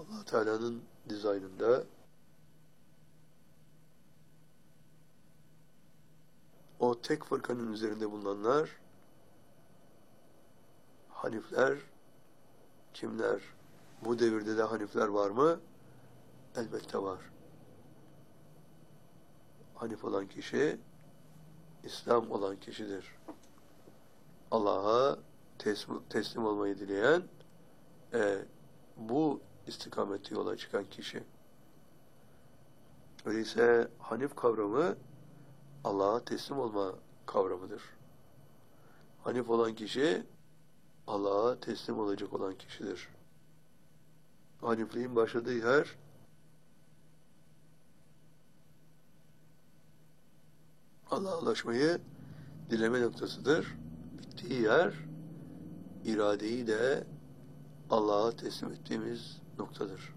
Allah Teala'nın dizaynında o tek fırkanın üzerinde bulunanlar Hanifler kimler? Bu devirde de Hanifler var mı? Elbette var. Hanif olan kişi İslam olan kişidir. Allah'a teslim olmayı dileyen bu istikamette yola çıkan kişi. Öyleyse Hanif kavramı Allah'a teslim olma kavramıdır. Hanif olan kişi Allah'a teslim olacak olan kişidir. Hanifliğin başladığı yer Allah'a ulaşmayı dileme noktasıdır. Bittiği yer iradeyi de Allah'a teslim ettiğimiz noktadır.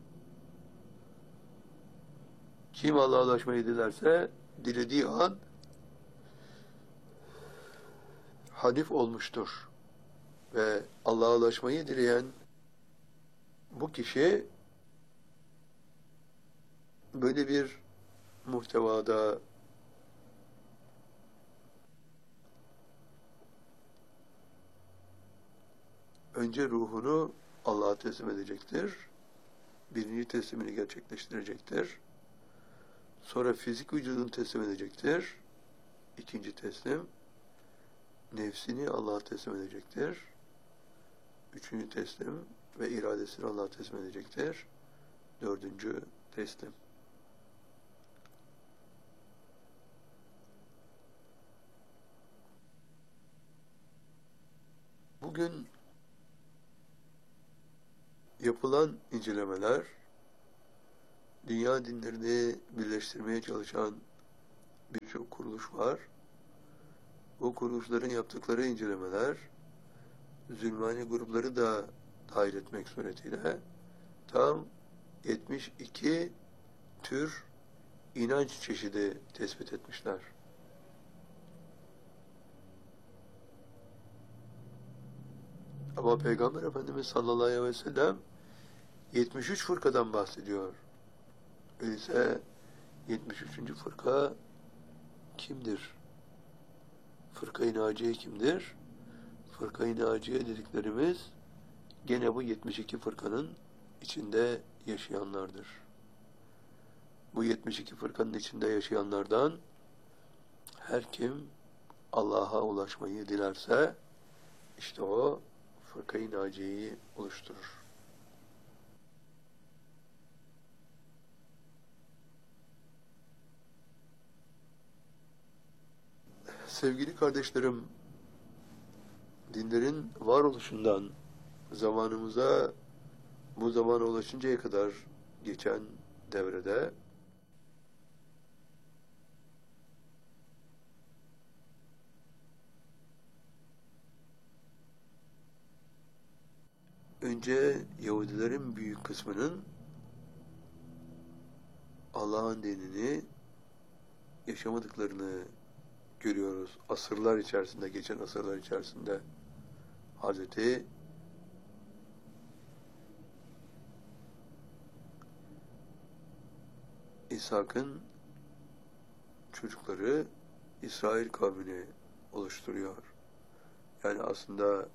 Kim Allah'a ulaşmayı dilerse dilediği an Hanif olmuştur. Ve Allah'a ulaşmayı dileyen bu kişi böyle bir muhtevada önce ruhunu Allah'a teslim edecektir. Birinci teslimini gerçekleştirecektir. Sonra fizik vücudunu teslim edecektir. İkinci teslim. Nefsini Allah'a teslim edecektir. Üçüncü teslim ve iradesini Allah'a teslim edecektir. Dördüncü teslim. Bugün yapılan incelemeler, dünya dinlerini birleştirmeye çalışan birçok kuruluş var. Bu kuruluşların yaptıkları incelemeler, Zülmani grupları da dahil etmek suretiyle tam 72 tür inanç çeşidi tespit etmişler. Ama Peygamber Efendimiz sallallahu aleyhi ve sellem 73 fırkadan bahsediyor. Öyleyse 73. fırka kimdir? Fırka-i Naciye kimdir? Fırka-i Naciye dediklerimiz gene bu 72 fırkanın içinde yaşayanlardır. Bu 72 fırkanın içinde yaşayanlardan her kim Allah'a ulaşmayı dilerse işte o Fırka-i Naciye'yi oluşturur. Sevgili kardeşlerim, dinlerin varoluşundan zamanımıza bu zamana ulaşıncaya kadar geçen devrede önce Yahudilerin büyük kısmının Allah'ın dinini yaşamadıklarını görüyoruz. Asırlar içerisinde, geçen asırlar içerisinde Hazreti İshak'ın çocukları İsrail kavmini oluşturuyor. Yani aslında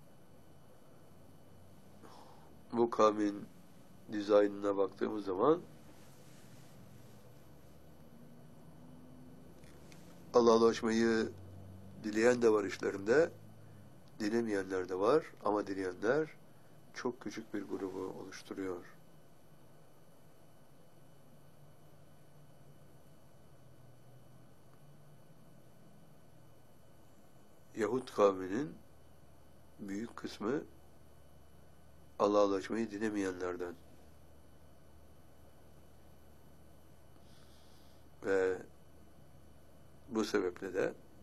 bu kavmin dizaynına baktığımız zaman Allah'a ulaşmayı dileyen de var işlerinde, dilemeyenler de var ama dileyenler çok küçük bir grubu oluşturuyor. Yahud kavminin büyük kısmı Allah'a ulaşmayı dilemeyenlerden ve bu sebeple de